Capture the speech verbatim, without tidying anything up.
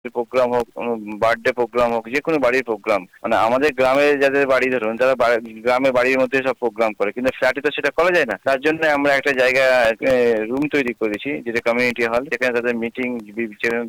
Programme হোক, কোনো birthday programme হোক, যে কোনো বাড়ির প্রোগ্রাম, মানে আমাদের গ্রামে যাদের বাড়ি ধরুন তারা গ্রামে বাড়ির মধ্যে সব প্রোগ্রাম করে, কিন্তু ফ্ল্যাটে তো সেটা করা যায় না। তার জন্য আমরা একটা জায়গা রুম তৈরি করেছি যেটা কমিউনিটি হল, সেখানে তাদের মিটিং